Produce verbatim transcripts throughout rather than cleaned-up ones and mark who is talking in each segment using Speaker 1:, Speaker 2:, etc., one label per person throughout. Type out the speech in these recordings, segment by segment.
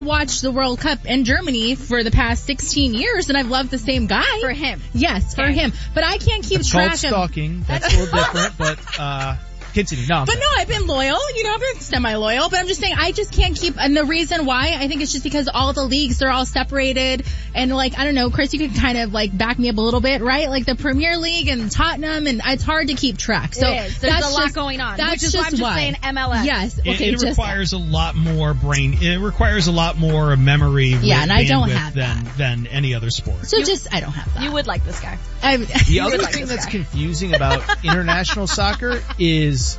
Speaker 1: watched the World Cup in Germany for the past sixteen years, and I've loved the same guy.
Speaker 2: For him.
Speaker 1: Yes, for
Speaker 2: okay.
Speaker 1: him. But I can't keep
Speaker 3: That's
Speaker 1: track
Speaker 3: called
Speaker 1: of...
Speaker 3: stalking. That's a little different, but, uh... continue. No,
Speaker 1: but no, I've been loyal. You know, I've been semi-loyal. But I'm just saying, I just can't keep. And the reason why, I think it's just because all the leagues, they're all separated. And like, I don't know, Chris, you can kind of like back me up a little bit, right? Like the Premier League and Tottenham, and it's hard to keep track. So
Speaker 2: it is. There's
Speaker 1: that's
Speaker 2: a lot
Speaker 1: just,
Speaker 2: going on.
Speaker 1: That's
Speaker 2: which is
Speaker 1: just
Speaker 2: why I'm just
Speaker 1: why.
Speaker 2: saying M L S.
Speaker 1: Yes. Okay.
Speaker 4: It, it
Speaker 1: just
Speaker 4: requires a lot more brain. It requires a lot more memory.
Speaker 1: Yeah, and I don't have
Speaker 4: than,
Speaker 1: that.
Speaker 4: than any other sport.
Speaker 1: So you, just, I don't have that.
Speaker 2: You would like this guy.
Speaker 1: I,
Speaker 3: the other
Speaker 2: like
Speaker 3: thing that's
Speaker 2: guy.
Speaker 3: confusing about international soccer is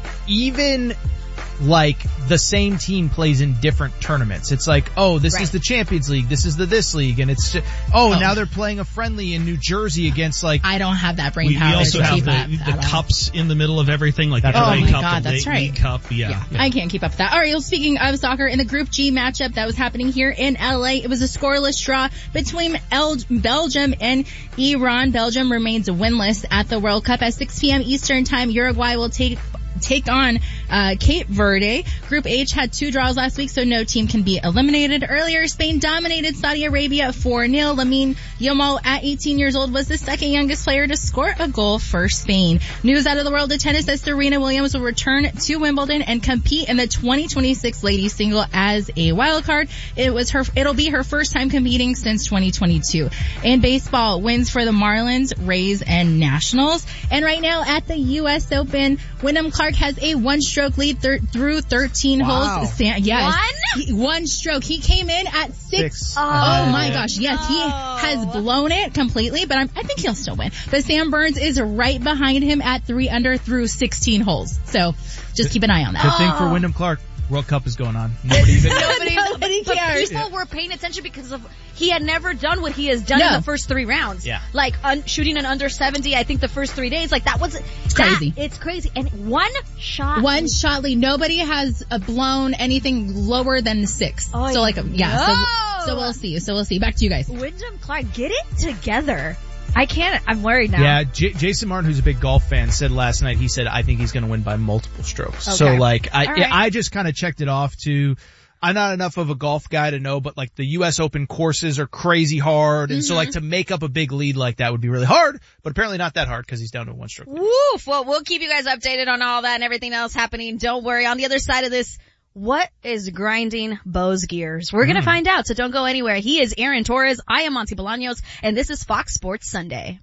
Speaker 3: even like the same team plays in different tournaments. It's like, oh, this
Speaker 1: right.
Speaker 3: is the Champions League, this is the this league, and it's just, oh,
Speaker 1: oh,
Speaker 3: now they're playing a friendly in New Jersey against like.
Speaker 1: I don't have that brain
Speaker 4: we,
Speaker 1: power
Speaker 4: we also
Speaker 1: to
Speaker 4: have
Speaker 1: keep
Speaker 4: the,
Speaker 1: up.
Speaker 4: the cups in the middle of everything, like the
Speaker 3: That's
Speaker 4: L A
Speaker 3: right.
Speaker 1: Oh my
Speaker 4: Cup,
Speaker 1: God,
Speaker 4: the
Speaker 1: that's
Speaker 4: League
Speaker 1: right.
Speaker 4: Cup. Yeah,
Speaker 1: Yeah.
Speaker 4: yeah.
Speaker 1: I can't keep up with that. All right, well, speaking of soccer, in the Group G matchup that was happening here in L A, it was a scoreless draw between El- Belgium and Iran. Belgium remains winless at the World Cup. At six p.m. Eastern Time, Uruguay will take take on uh Cape Verde. Group H had two draws last week, so no team can be eliminated. Earlier, Spain dominated Saudi Arabia four nil. Lamine Yamal, at eighteen years old, was the second youngest player to score a goal for Spain. News out of the world of tennis as Serena Williams will return to Wimbledon and compete in the twenty twenty-six ladies single as a wild card. It was her, it'll be her first time competing since twenty twenty-two. In baseball, wins for the Marlins, Rays, and Nationals. And right now at the U S Open, Wyndham Clark has a one-stroke lead thir- through thirteen
Speaker 3: Wow.
Speaker 1: holes. Sam, yes.
Speaker 2: One?
Speaker 1: He, one stroke. He came in at six.
Speaker 3: Six.
Speaker 1: Oh,
Speaker 3: Oh,
Speaker 1: my
Speaker 3: yeah.
Speaker 1: gosh. Yes, he
Speaker 2: Oh.
Speaker 1: has blown it completely, but I'm, I think he'll still win. But Sam Burns is right behind him at three under through sixteen holes. So just keep an eye on that.
Speaker 3: Good thing for Wyndham Clark, World Cup is going on. Nobody even.
Speaker 2: Nobody,
Speaker 1: Nobody
Speaker 2: but
Speaker 1: cares.
Speaker 2: people were paying attention because of he had never done what he has done
Speaker 1: No.
Speaker 2: in the first three rounds.
Speaker 3: Yeah.
Speaker 2: Like un, shooting an under seventy, I think the first three days, like that was it's
Speaker 1: crazy.
Speaker 2: It's crazy. And one shot.
Speaker 1: One shot lead. Nobody has uh, blown anything lower than six.
Speaker 2: Oh,
Speaker 1: so like, a, yeah.
Speaker 2: no.
Speaker 1: So, so we'll see. So we'll see. Back to you guys.
Speaker 2: Wyndham Clark, get it together. I can't. I'm worried now.
Speaker 3: Yeah, J- Jason Martin, who's a big golf fan, said last night, he said, I think he's going to win by multiple strokes.
Speaker 2: Okay.
Speaker 3: So like, I,
Speaker 2: All right.
Speaker 3: I just kind of checked it off to, I'm not enough of a golf guy to know, but like the U S Open courses are crazy hard. And
Speaker 2: Mm-hmm.
Speaker 3: so like to make up a big lead like that would be really hard, but apparently not that hard because he's down to one stroke.
Speaker 2: Woof. Well, we'll keep you guys updated on all that and everything else happening. Don't worry. On the other side of this, what is grinding Bo's gears? We're going to find out, so don't go anywhere. He is Aaron Torres. I am Monty Bolaños, and this is Fox Sports Sunday.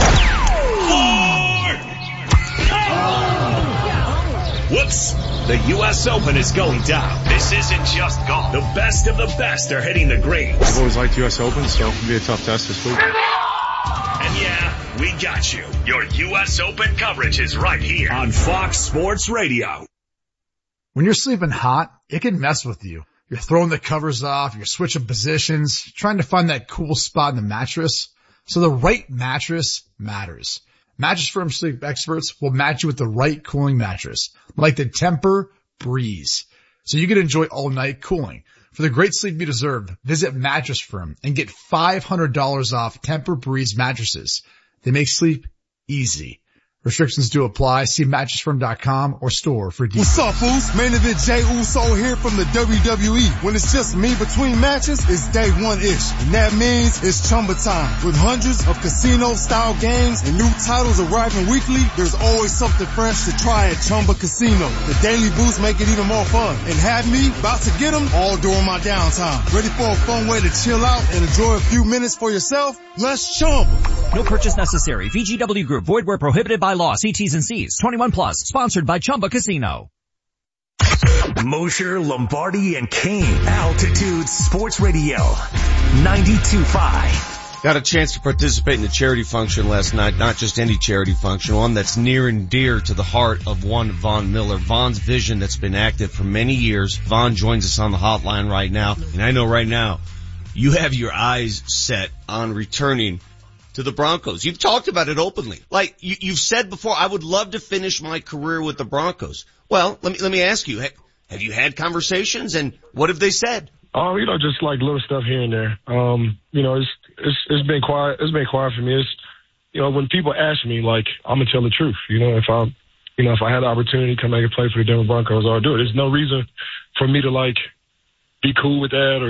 Speaker 5: Whoops! The U S Open is going down. This isn't just golf. The best of the best are hitting the greens.
Speaker 6: I've always liked U S Open, so it'll be a tough test this week.
Speaker 5: And yeah, we got you. Your U S Open coverage is right here on Fox Sports Radio.
Speaker 7: When you're sleeping hot, it can mess with you. You're throwing the covers off, you're switching positions, trying to find that cool spot in the mattress. So the right mattress matters. Mattress Firm sleep experts will match you with the right cooling mattress, like the Temper Breeze, so you can enjoy all night cooling. For the great sleep you deserve, visit Mattress Firm and get five hundred dollars off Temper Breeze mattresses. They make sleep easy. Restrictions do apply. See mattress firm dot com or store for details.
Speaker 8: What's up, fools? Main event Jey Uso here from the W W E. When it's just me between matches, it's day one-ish. And that means it's Chumba time. With hundreds of casino-style games and new titles arriving weekly, there's always something fresh to try at Chumba Casino. The daily boosts make it even more fun. And have me about to get them all during my downtime. Ready for a fun way to chill out and enjoy a few minutes for yourself? Let's Chumba.
Speaker 9: No purchase necessary. V G W Group. Void where prohibited by law. See T's and C's. twenty-one plus. Sponsored by Chumba Casino.
Speaker 5: Mosher, Lombardi, and Kane. Altitude Sports Radio. ninety-two point five.
Speaker 10: Got a chance to participate in the charity function last night. Not just any charity function. One that's near and dear to the heart of one Vaughn Miller. Vaughn's vision that's been active for many years. Vaughn joins us on the hotline right now. And I know right now you have your eyes set on returning to the Broncos. You've talked about it openly. Like, you, you've said before, I would love to finish my career with the Broncos. Well, let me, let me ask you, have you had conversations and what have they said?
Speaker 6: Oh, you know, just like little stuff here and there. Um, you know, it's, it's, it's been quiet. It's been quiet for me. It's, you know, when people ask me, like, I'm going to tell the truth. You know, if I, you know, if I had the opportunity to come back and play for the Denver Broncos, I'll do it. There's no reason for me to like, be cool with that or